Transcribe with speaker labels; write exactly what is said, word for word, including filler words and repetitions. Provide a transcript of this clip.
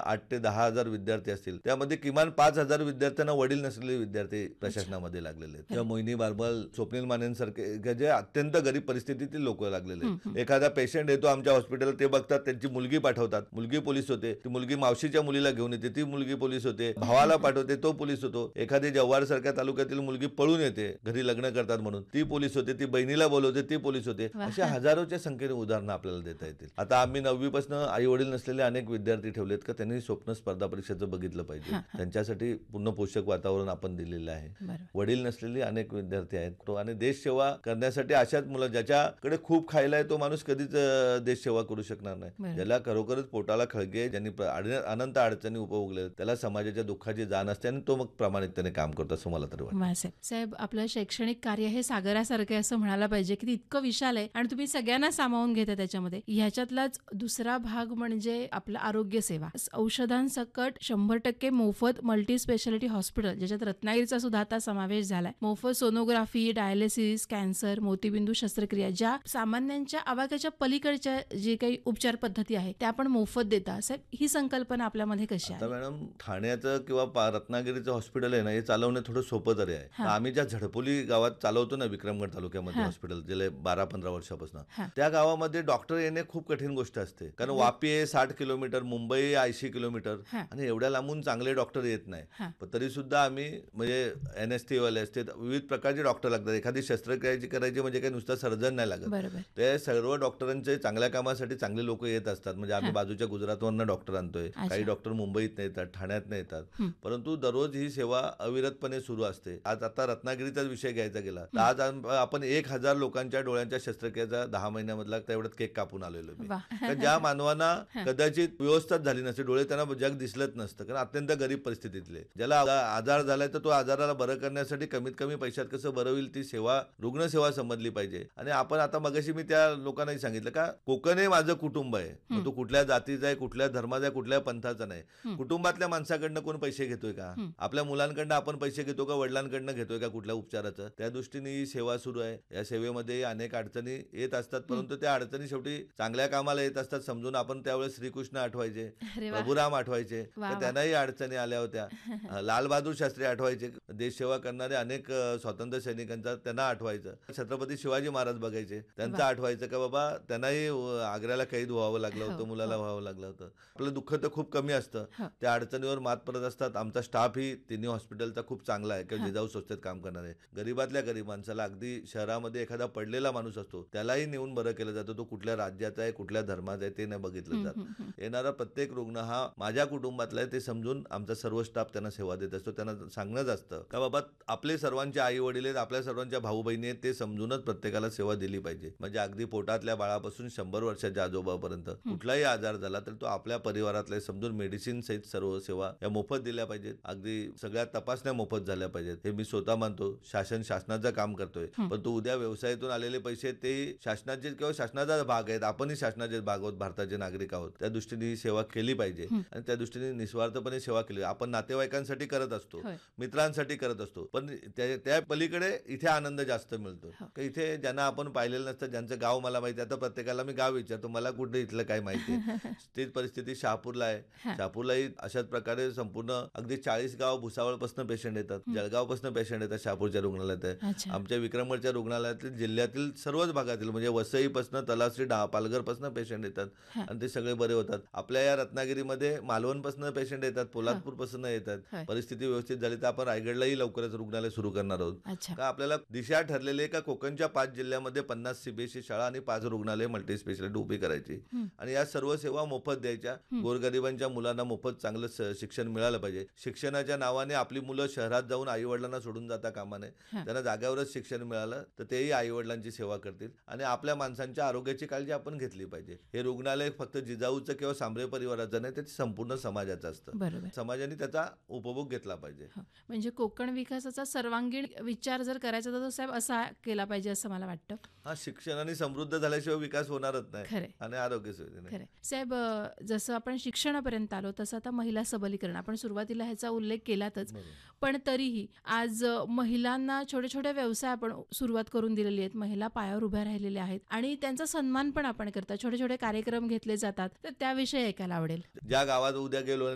Speaker 1: आठ ते दहा हजार विद्यार्थी असतील, त्यामध्ये किमान पाच हजार विद्यार्थ्यांना वडील नसलेले विद्यार्थी प्रशासनामध्ये लागलेले आहेत. किंवा मोहिनी बारबल, स्वप्नील मानेंसारखे जे अत्यंत गरीब परिस्थितीतील लोक लागलेले आहेत. एखादा पेशंट येतो आमच्या हॉस्पिटल, ते बघतात, त्यांची मुलगी पाठवतात, मुलगी पोलीस होते, ती मुलगी मावशीच्या मुलीला घेऊन येते, ती मुलगी पोलीस होते, भावाला पाठवते, तो पोलीस होतो. एखादी जव्हार सारख्या तालुक्यातील मुलगी पळून येते, घरी लग्न करतात म्हणून, ती पोलीस होते, ती बहिणीला बोलवते, ती पोलीस होते. अशा हजारोच्या संख्येने उदाहरणं आपल्याला देता येतील. आता आम्ही नववी पासून आई वडील नसलेले अनेक विद्यार्थी ठेवलेत का त्यांनी स्वप्न स्पर्धा परीक्षेचं बघितलं पाहिजे. त्यांच्यासाठी पूर्ण पोषक वातावरण आपण दिलेलं आहे. वडील नसलेले अनेक विद्यार्थी आहेत आणि देश सेवा करण्यासाठी अशाच मुलं, ज्याच्याकडे खूप खायला आहे तो माणूस कधीच देश सेवा करू शकणार नाही. ज्याला खरोखरच पोटाला खळगे, ज्यांनी अनंत अडचणी उपभोगल्या, त्याला समाजाच्या दुःखाची जाण असते आणि तो मग प्रामाणिकतेने काम करतो असं मला तरी वाटतं.
Speaker 2: साहेब, आपलं शैक्षणिक कार्य हे सागरासारखे असं म्हणायला पाहिजे की इतकं विशाल आहे आणि तुम्ही सगळ्यांना सामावून घेता त्याच्यामध्ये. ह्याच्यातलाच दुसरा भाग म्हणजे आपलं आरोग्य सेवा. औषधांसकट शंभर टक्के मोफत मल्टी स्पेशालिटी हॉस्पिटल, ज्याच्यात रत्नागिरीचा सुद्धा आता समावेश झालाय. मोफत सोनोग्राफी, डायलिसिस, कॅन्सर, मोतीबिंदू शस्त्रक्रिया, ज्या सामान्यांच्या आवाक्याच्या पलीकडच्या जे काही उपचार पद्धती आहेत त्या आपण मोफत देता. साहेब, ही संकल्पना आपल्यामध्ये कशी आहे?
Speaker 1: मॅडम, ठाण्याचं किंवा रत्नागिरीचं हॉस्पिटल आहे ना, हे चालवणं थोडं सोपं तरी आहे. आम्ही ज्या झडपोली गावात चालवतो ना, विक्रमगड तालुक्यामध्ये हॉस्पिटल गेले बारा पंधरा वर्षापासून, त्या गावामध्ये डॉक्टर येणे खूप कठीण गोष्ट असते. कारण वापी आहे साठ किलोमीटर, मुंबई ऐंशी किलोमीटर, आणि एवढ्या लांबून चांगले डॉक्टर येत नाही. पण तरी सुद्धा आम्ही म्हणजे एन एस टी वाले असते, विविध प्रकारचे डॉक्टर लागतात. एखादी शस्त्रक्रिया करायची म्हणजे काही नुसतं सर्जन नाही लागत. ते सर्व डॉक्टरांचे चांगल्या कामासाठी चांगले लोक येत असतात. म्हणजे आम्ही बाजूच्या गुजरातवरनं डॉक्टर आणतोय, काही डॉक्टर मुंबईत नाही येतात, ठाण्यात नाही येतात, परंतु दररोज ही सेवा अविरतपणे सुरू असते. आज आता रत्नागिरीचाच विषय घ्यायचा गेला तर आज आपण एक हजार लोकांच्या डोळ्यांच्या शस्त्रक्रियेचा दहा महिन्यामधला तेवढ्यात केक कापून आलेलो मी. ज्या मानवांना कदाचित व्यवस्थाच झाली नसते, डोळे त्यांना जग दिसलंच नसतं, कारण अत्यंत गरीब परिस्थितीतले, ज्याला आजार झालाय तर तो आजाराला बरं करण्यासाठी कमीत कमी पैशात कसं बरं होईल ती सेवा, रुग्णसेवा समजली पाहिजे. आणि आपण आता मगाशी मी त्या लोकांनाही सांगितलं का कोकण हे माझं कुटुंब आहे. मग तो कुठल्या जातीचा आहे, कुठल्या धर्माचा आहे, कुठल्या पंथाचा नाही. कुटुंबातल्या माणसाकडनं कोण पैसे घेतोय का? आपल्या मुलांकडनं आपण पैसे घेतो का? वडिलांकडनं घेतोय का कुठल्या उपचाराचं? त्या दृष्टीने ही सेवा सुरू आहे. या सेवेमध्ये अनेक अडचणी येत असतात, परंतु त्या अडचणी शेवटी चांगल्या कामाला येत असतात समजून आपण त्यावेळेस श्रीकृष्ण आठवायचे, प्रभुराम आठवायचे, त्यांनाही अडचणी आल्या होत्या. लालबहादूर शास्त्री आठवायचे, देशसेवा करणारे अनेक स्वातंत्र्य सैनिकांचा त्यांना आठवायचं. छत्रपती शिवाजी महाराज बघायचे, त्यांचं आठवायचं का बाबा त्यांनाही आग्र्याला कैद व्हावं लागलं होतं, मुलाला व्हावं लागलं होतं. आपलं दुःख तर खूप कमी असतं, त्या अडचणीवर मात करत असतात. आमचा स्टाफ ही तिन्ही हॉस्पिटलचा खूप चांगला आहे किंवा जिजाऊ संस्थेत काम करणारे. गरीबातल्या गरीब माणसाला, अगदी शहरामध्ये एखादा पडलेला माणूस असतो त्यालाही नेऊन बरं केलं जातं. तो कुठल्या राज्याचा आहे, कुठल्या धर्माचा आहे ते नाही बघितलं जात. येणारा प्रत्येक रुग्ण हा माझ्या कुटुंबातला आहे ते समजून आमचा सर्व स्टाफ त्यांना सेवा देत असतो. त्यांना सांगणंच असतं का बाबा आपले सर्वांचे आई वडील आहेत, आपल्या सर्वांच्या भाऊ बहिणी आहेत, ते समजूनच प्रत्येकाला सेवा दिली पाहिजे. म्हणजे अगदी पोटातल्या बाळापासून शंभर वर्षाच्या आजोबापर्यंत कुठलाही आजार झाला तर तो आपल्या परिवारातला समजून मेडिसिन सहित सर्व सेवा या मोफत दिल्या पाहिजेत. अगदी सगळ्या तपासण्या मोफत झाल्या पाहिजेत. हे मी स्वतः मानतो. शासन शासनाचं काम करतोय, पण तो उद्या व्यवसायातून आलेले पैसे ते शासनाचे किंवा शासनाचा भाग आहेत. आपणही शासनाचे भाग आहोत, भारताचे नागरिक आहोत. त्या दृष्टीने ही सेवा केली पाहिजे आणि त्या दृष्टीने निस्वार्थपणे सेवा केली. आपण नातेवाईकांसाठी करत असतो, मित्रांसाठी करत असतो, पण त्या पलीकडे इथे आनंद जास्त मिळतो. इथे ज्यांना आपण पाहिलेलं नसतं, ज्यांचं गाव मला माहिती आहे, आता प्रत्येकाला मी गाव विचारतो मला कुठे इथलं काय माहिती आहे. तीच परिस्थिती शहापूरला आहे. शहापूरलाही अशाच प्रकारे संपूर्ण अगदी चाळीस गाव भुसावळपासून पेशंट येतात, जळगावपासून पेशंट येतात शहापूरच्या रुग्णालयात. आमच्या विक्रमगडच्या रुग्णालयातील जिल्ह्यातील सर्वच भागातील म्हणजे वसईपासून तलासरी पालघरपासून पेशंट येतात आणि ते सगळे बरे होतात. आपल्या या रत्नागिरीमध्ये मालवणपासून पेशंट येतात, पोलादपूरपासून येतात. परिस्थिती व्यवस्थित झाली तर आपण रायगडलाही लवकरच रुग्णालय सुरू करणार आहोत. का आपल्याला दिशा ठरलेली का कोकणच्या पाच जिल्ह्यामध्ये पन्नास सीबीएसई शाळा आणि पाच रुग्णालय मल्टी स्पेशालिटी उभी करायची आणि या सर्व सेवा मोफत द्यायच्या. गोरगरिबांच्या मुलांना मोफत चांगलं शिक्षण मिळालं पाहिजे. शिक्षणाच्या नावाने आपली मुलं शहरात जाऊन आई वडिलांना सोडून जाता कामा नये. त्यांना जाग्यावरच शिक्षण मिळालं तर तेही आई वडिलांची सेवा करतील आणि आपल्या माणसांच्या आरोग्याची काळजी आपण घेतली पाहिजे. हे रुग्णालय फक्त जिजाऊचं किंवा सांबरे परिवाराचं नाही, ते संपूर्ण समाजाचं असतं. समाजाने त्याचा उपभोग घेतला पाहिजे.
Speaker 2: म्हणजे कोकण विकासाचा सर्वांगीण विचार जर करायचा तर साहेब असा केला पाहिजे असं मला वाटतं.
Speaker 1: हा, शिक्षणाने समृद्ध झाल्याशिवाय विकास होणारच नाही आणि आरोग्य सुविधा.
Speaker 2: साहेब, जसं आपण शिक्षणापर्यंत आलो तसं आता महिला सबलीकरण आपण सुरुवातीला ह्याचा उल्लेख केलातच, पण तरीही आज महिलांना छोटे छोटे व्यवसाय आपण सुरुवात करून दिलेली आहेत. महिला पायावर उभ्या राहिलेल्या आहेत आणि त्यांचा सन्मान पण आपण करतात. छोटे छोटे कार्यक्रम घेतले जातात, तर त्याविषयी ऐकायला आवडेल.
Speaker 1: ज्या गावात उद्या गेलो